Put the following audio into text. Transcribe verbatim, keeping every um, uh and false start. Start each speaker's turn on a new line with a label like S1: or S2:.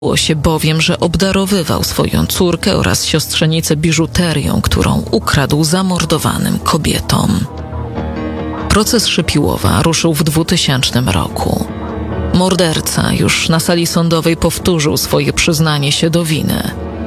S1: Było się bowiem, że obdarowywał swoją córkę oraz siostrzenicę biżuterią, którą ukradł zamordowanym kobietom. Proces Szypiłowa ruszył w dwutysięcznym roku. Morderca już na sali sądowej powtórzył swoje przyznanie się do winy.